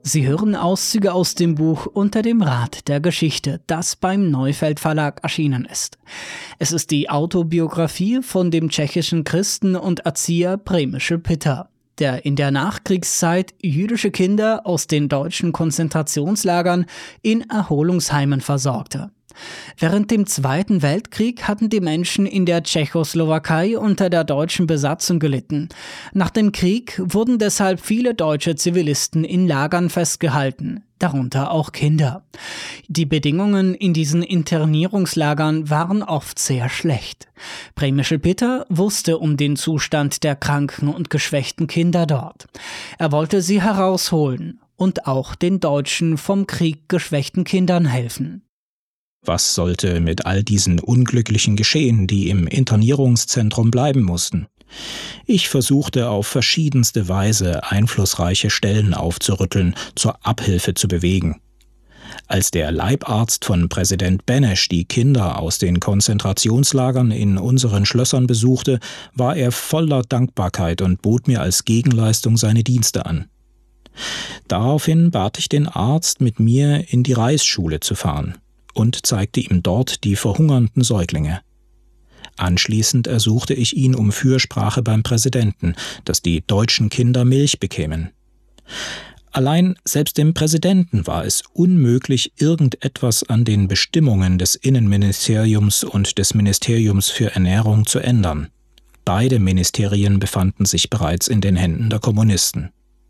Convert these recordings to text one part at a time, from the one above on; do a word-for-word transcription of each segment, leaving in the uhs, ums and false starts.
Sie hören Auszüge aus dem Buch Unter dem Rad der Geschichte, das beim Neufeld Verlag erschienen ist. Es ist die Autobiografie von dem tschechischen Christen und Erzieher Přemysl Pitta, der in der Nachkriegszeit jüdische Kinder aus den deutschen Konzentrationslagern in Erholungsheimen versorgte. Während dem Zweiten Weltkrieg hatten die Menschen in der Tschechoslowakei unter der deutschen Besatzung gelitten. Nach dem Krieg wurden deshalb viele deutsche Zivilisten in Lagern festgehalten, darunter auch Kinder. Die Bedingungen in diesen Internierungslagern waren oft sehr schlecht. Přemysl Pitta wusste um den Zustand der kranken und geschwächten Kinder dort. Er wollte sie herausholen und auch den deutschen vom Krieg geschwächten Kindern helfen. Was sollte mit all diesen Unglücklichen geschehen, die im Internierungszentrum bleiben mussten? Ich versuchte auf verschiedenste Weise einflussreiche Stellen aufzurütteln, zur Abhilfe zu bewegen. Als der Leibarzt von Präsident Benesch die Kinder aus den Konzentrationslagern in unseren Schlössern besuchte, war er voller Dankbarkeit und bot mir als Gegenleistung seine Dienste an. Daraufhin bat ich den Arzt, mit mir in die Reisschule zu fahren, und zeigte ihm dort die verhungernden Säuglinge. Anschließend ersuchte ich ihn um Fürsprache beim Präsidenten, dass die deutschen Kinder Milch bekämen. Allein selbst dem Präsidenten war es unmöglich, irgendetwas an den Bestimmungen des Innenministeriums und des Ministeriums für Ernährung zu ändern. Beide Ministerien befanden sich bereits in den Händen der Kommunisten.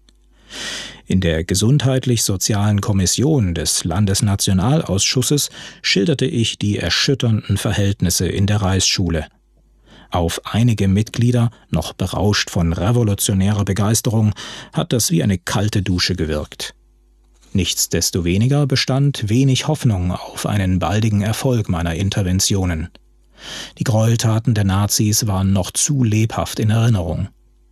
In der Gesundheitlich-Sozialen Kommission des Landesnationalausschusses schilderte ich die erschütternden Verhältnisse in der Reisschule. Auf einige Mitglieder, noch berauscht von revolutionärer Begeisterung, hat das wie eine kalte Dusche gewirkt. Nichtsdestoweniger bestand wenig Hoffnung auf einen baldigen Erfolg meiner Interventionen. Die Gräueltaten der Nazis waren noch zu lebhaft in Erinnerung.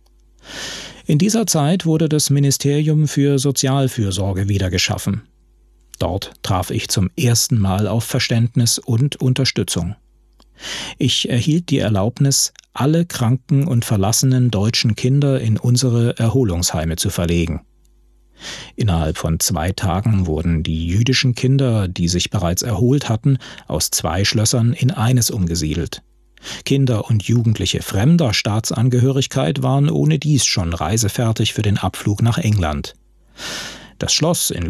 In dieser Zeit wurde das Ministerium für Sozialfürsorge wieder geschaffen. Dort traf ich zum ersten Mal auf Verständnis und Unterstützung. Ich erhielt die Erlaubnis, alle kranken und verlassenen deutschen Kinder in unsere Erholungsheime zu verlegen. Innerhalb von zwei Tagen wurden die jüdischen Kinder, die sich bereits erholt hatten, aus zwei Schlössern in eines umgesiedelt. Kinder und Jugendliche fremder Staatsangehörigkeit waren ohnedies schon reisefertig für den Abflug nach England. Das Schloss in